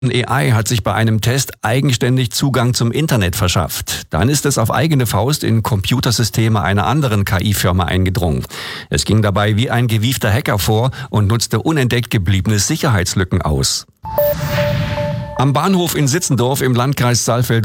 AI hat sich bei einem Test eigenständig Zugang zum Internet verschafft. Dann ist es auf eigene Faust in Computersysteme einer anderen KI-Firma eingedrungen. Es ging dabei wie ein gewiefter Hacker vor und nutzte unentdeckt gebliebene Sicherheitslücken aus. Am Bahnhof in Sitzendorf im Landkreis Saalfeld